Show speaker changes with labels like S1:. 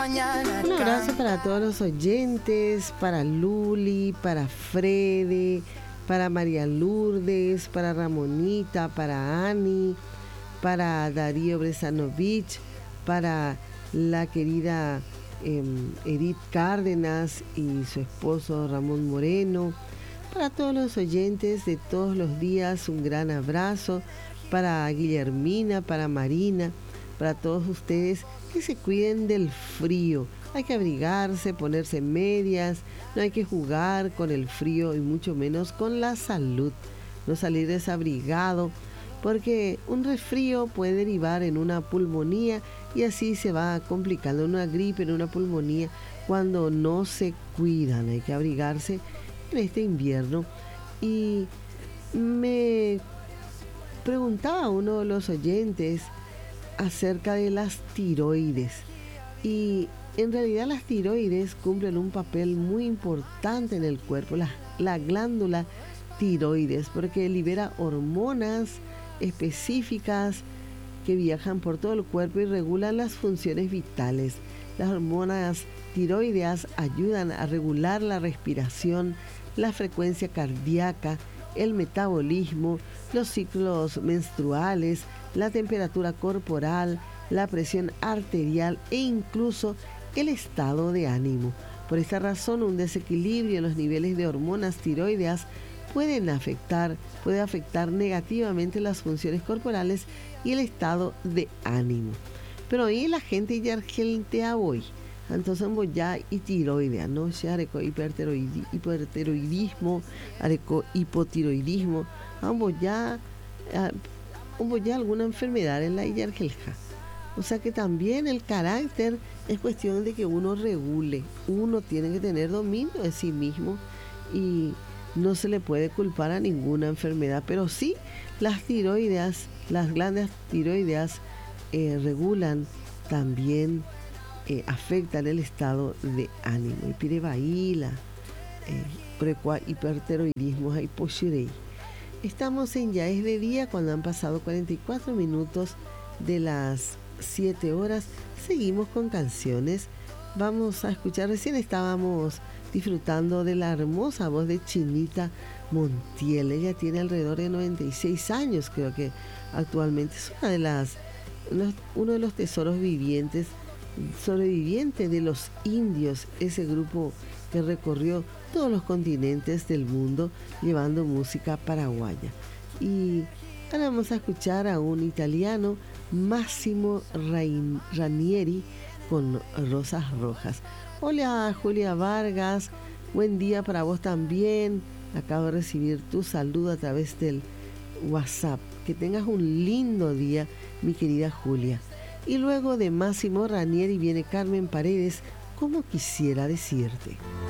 S1: mañana.
S2: Un abrazo para todos los oyentes, para Luli, para Frede, para María Lourdes, para Ramonita, para Ani, para Darío Bresanovich, para la querida Edith Cárdenas y su esposo Ramón Moreno. Para todos los oyentes de todos los días, un gran abrazo. Para Guillermina, para Marina, para todos ustedes que se cuiden del frío. Hay que abrigarse, ponerse medias, no hay que jugar con el frío y mucho menos con la salud. No salir desabrigado, porque un resfrío puede derivar en una pulmonía y así se va complicando una gripe, en una pulmonía, cuando no se cuidan. Hay que abrigarse en este invierno. Y me preguntaba uno de los oyentes acerca de las tiroides, y en realidad las tiroides cumplen un papel muy importante en el cuerpo, la glándula tiroides, porque libera hormonas específicas que viajan por todo el cuerpo y regulan las funciones vitales. Las hormonas tiroideas ayudan a regular la respiración, la frecuencia cardíaca, el metabolismo, los ciclos menstruales, la temperatura corporal, la presión arterial e incluso el estado de ánimo. Por esta razón, un desequilibrio en los niveles de hormonas tiroideas puede afectar negativamente las funciones corporales y el estado de ánimo. Pero ahí la gente ya argentea hoy. Entonces ya y tiroidea, ¿no? Se areco hipertiroidismo, areco hipotiroidismo, ambos ya alguna enfermedad en la yargelja. O sea que también el carácter es cuestión de que uno regule, uno tiene que tener dominio de sí mismo y no se le puede culpar a ninguna enfermedad, pero sí las tiroideas, las glándulas tiroideas regulan también, afectan el estado de ánimo. Y pirebaíla, hipertiroidismo, hipochirei. Estamos en Ya es de día, cuando han pasado 44 minutos de las 7 horas. Seguimos con canciones. Vamos a escuchar, recién estábamos disfrutando de la hermosa voz de Chinita Montiel. Ella tiene alrededor de 96 años, creo que actualmente es uno de los tesoros sobrevivientes de los indios, ese grupo que recorrió todos los continentes del mundo llevando música paraguaya. Y ahora vamos a escuchar a un italiano, Massimo Ranieri, con Rosas Rojas. Hola Julia Vargas, buen día para vos también. Acabo de recibir tu saludo a través del WhatsApp. Que tengas un lindo día, mi querida Julia. Y luego de Massimo Ranieri viene Carmen Paredes, como quisiera decirte.